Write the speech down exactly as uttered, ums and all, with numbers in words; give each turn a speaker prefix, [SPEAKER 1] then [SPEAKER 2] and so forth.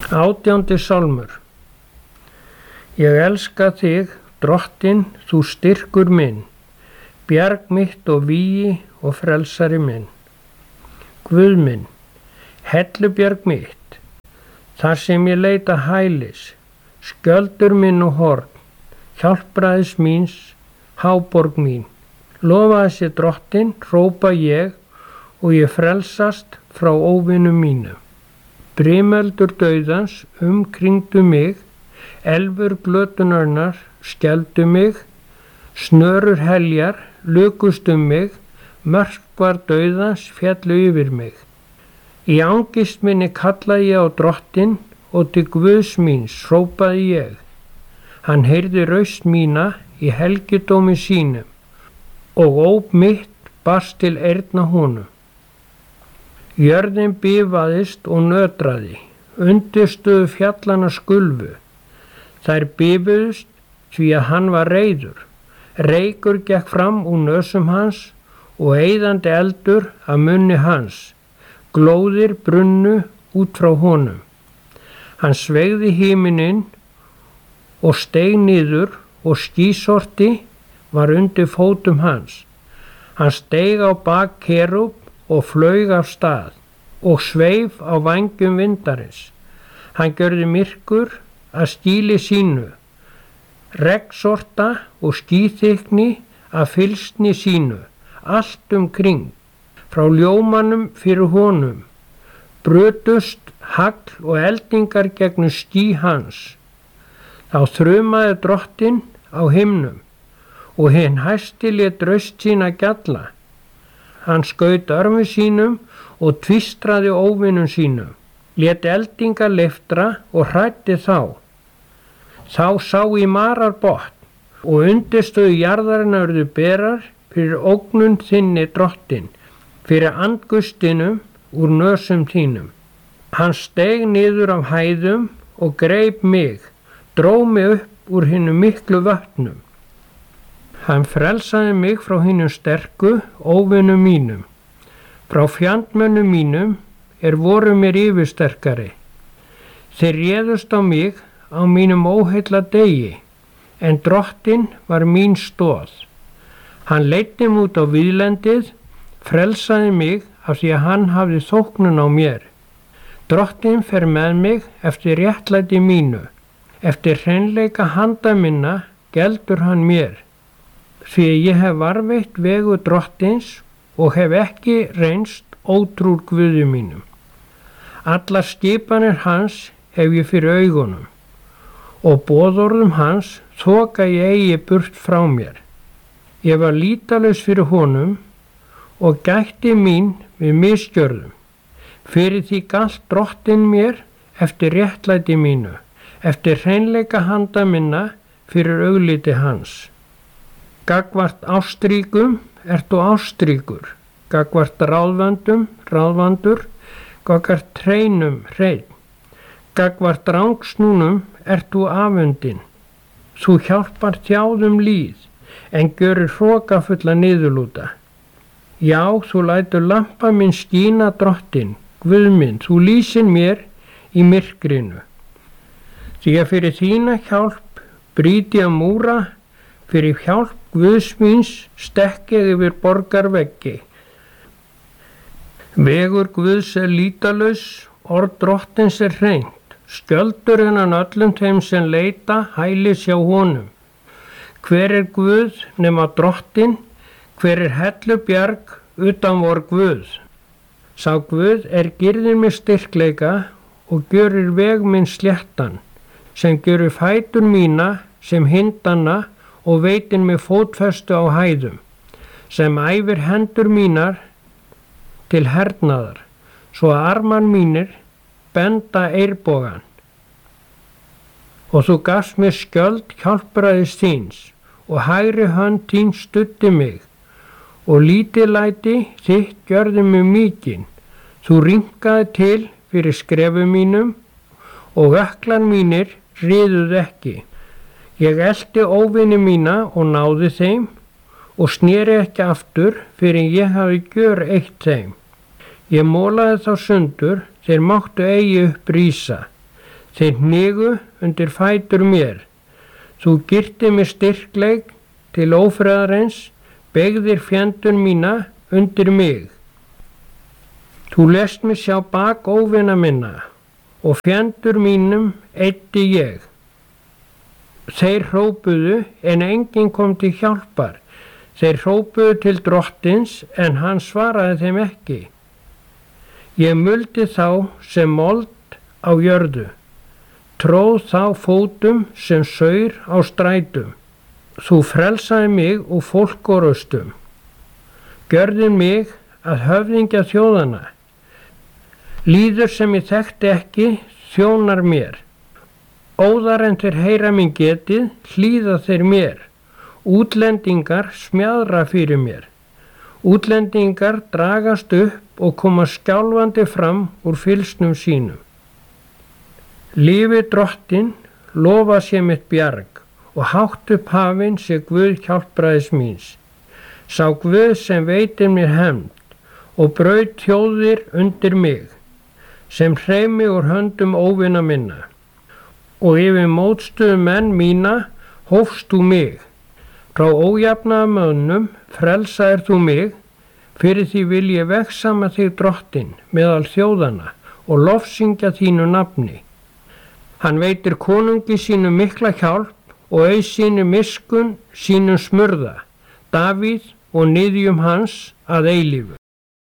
[SPEAKER 1] Átjándi sálmur. Ég elska þig, Drottinn, þú styrkur minn, bjarg mitt og vígi og frelsari minn. Guð minn, hellubjarg mitt, þar sem ég leita hælis, skjöldur minn og horn, hjálpræðis míns, háborg mín. Lofaði sé Drottinn, hrópa ég, og ég frelsast frá óvinum mínum. Brimöldur dauðans umkringdu mig, elfur glötunarnar skelfdu mig, snörur heljar lukust um mig, mörkvar dauðans féllu yfir mig. Í angist minni kallaði ég á Drottinn og til Guðs míns hrópaði ég. Hann heyrði raust mína í helgidómi sínum og óp mitt barst til eyrna honum. Jörðin bifaðist og nötraði, undirstöðu fjallana skulfu. Þær bifuðust því að hann var reiður. Reykur gekk fram úr nösum hans og eyðandi eldur af munni hans. Glóðir brunnu út frá honum. Hann sveigði himininn og steig niður og skýsorti var undir fótum hans. Hann steig á bak kerúb og flaug af stað og sveif á vængjum vindarins. Hann gjörði myrkur að skýli sínu, regnsorta og skýþykni að fylsni sínu, allt um kring. Frá ljómanum fyrir honum brutust hagl og eldingar gegnum ský hans. Þá þrumaði Drottinn á himnum og hinn hæsti lét raust sína gjalla. Hann skaut örmi sínum og tvístraði óvinum sínum, lét eldingar leiftra og hræddi þá. Þá sá í marar botn og undirstöðu jarðarinnar urðu berar fyrir ógnun þinni Drottinn, fyrir andgustinum úr nösum þínum. Hann steig niður af hæðum og greip mig, dró mig upp úr hinum miklu vötnum. Hann frelsaði mig frá hinum sterku, óvinum mínum. Frá fjandmönnum mínum er voru mér yfirsterkari. Þeir réðust á mig á mínum óheilla degi, en Drottinn var mín stoð. Hann leiddi mig út á víðlendið, frelsaði mig af því að hann hafði þóknun á mér. Drottinn fer með mig eftir réttlæti mínu, eftir hreinleika handa minna geldur hann mér. Því ég hef varveitt vegu Drottins og hef ekki reynst ótrúr Guði mínum. Allar skipanir hans hef ég fyrir augunum og boðorðum hans þoka ég eigi burt frá mér. Ég var lýtalaus fyrir honum og gætti mín við misgjörðum. Fyrir því galt Drottinn mér eftir réttlæti mínu, eftir hreinleika handa minna fyrir augliti hans. Gagvart ástríkum ert þú ástríkur, gagvart ráðvöndum, ráðvandur, gagvart hreinum, hreinn. Gagvart rangsnúnum ert þú afundin. Þú hjálpar þjáðum líð, en gjörir hrokafulla niðurlúta. Já, þú lætur lampa minn skína Drottinn, Guð minn, þú lýsir mér í myrkrinu. Því að fyrir þína hjálp brýti að múra, fyrir hjálp Guðs míns stekki yfir borgarveggi. Vegur Guðs er lýtalaus, orð Drottins er hreint, skjöldur hennan öllum þeim sem leita hælis hjá honum. Hver er Guð nema Drottinn, hver er hellubjarg utan vor Guð? Sá Guð er girðir mig styrkleika og gjörir veg minn sléttan, sem gjörir fætur mína sem hindana og veitir mig fótfestu á hæðum, sem æfir hendur mínar til hernaðar, svo að armar mínir benda eirbogan. Og þú gafst mér skjöld hjálpræðis þíns, og hægri hönd þín studdi mig, og lítillæti þitt gjörði mig mikinn. Þú rýmkaði til fyrir skrefum mínum, og ökklar mínir riðuð ekki. Ég elti óvini mína og náði þeim og sneri ekki aftur fyrir en ég hafi gjör eitt þeim. Ég mólaði þá sundur, þeir máttu eigi upp rísa. þeir hnigu undir fætur mér. Þú girtir mig styrkleik til ófriðarins, beygðir fjendun mína undir mig. Þú lest mig sjá bak óvina minna og fjendur mínum eyddi ég. Þeir hrópuðu en enginn kom til hjálpar. Þeir hrópuðu til drottins en hann svaraði þeim ekki. Ég muldi þá sem mold á jörðu, tróð þá fótum sem saur á strætum. Þú frelsaði mig úr fólkorustum, gjörðir mig að höfðingja þjóðana. Lýður sem ég þekkti ekki þjónar mér. Óðar en þeir heyra minn getið, hlýða þeir mér. Útlendingar smjaðra fyrir mér. Útlendingar dragast upp og koma skjálfandi fram úr fylgsnum sínum. Lifi drottin, lofa sé mitt bjarg og hátt upp hafinn sé Guð hjálpræðis míns. Sá Guð sem veitir mér hefnd og braut þjóðir undir mig, sem hreif mig úr höndum óvina minna. Og yfir mótstöðu menn mína hófst þú mig. Frá ójafnaðarmönnum frelsaðir þú mig, fyrir því vil ég vegsama þig drottin meðal þjóðana og lofsyngja þínu nafni. Hann veitir konungi sínu mikla hjálp og auð sínu miskun sínum smurða, Davíð og niðjum hans að eilífu.